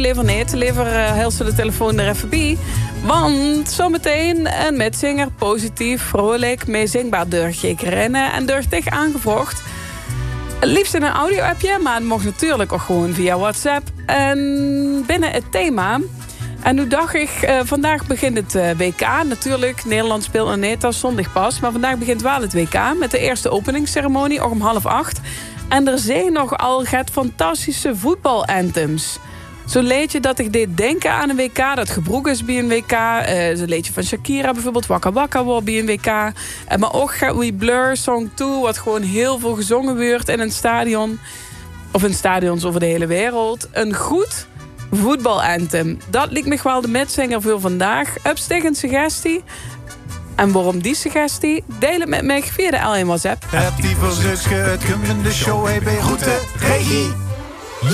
liever niet. Liever heel ze de telefoon er even bij. Want zometeen een metzinger, positief, vrolijk, meezingbaar durfje rennen en durftig aangevraagd. Liefst in een audio-appje, maar het mag natuurlijk ook gewoon via WhatsApp. En binnen het thema. En nu dacht ik, vandaag begint het WK. Natuurlijk, Nederland speelt nog niet, dat is zondag pas. Maar vandaag begint wel het WK met de eerste openingsceremonie, ook om 7:30. En er zijn nogal fantastische voetbalanthems. Zo'n liedje dat ik deed denken aan een WK, dat gebroek is bij een WK. Zo'n liedje van Shakira bijvoorbeeld, Waka Waka wordt bij een WK. Maar ook gaat We Blur Song 2, wat gewoon heel veel gezongen wordt in een stadion. Of in stadions over de hele wereld. Een goed voetbalanthem. Dat lijkt me wel de metzinger voor vandaag. Upstig een suggestie. En waarom die suggestie? Deel het met mij via de L1 WhatsApp. Heb die voor Zutske het gemeente show, bij Route Regie.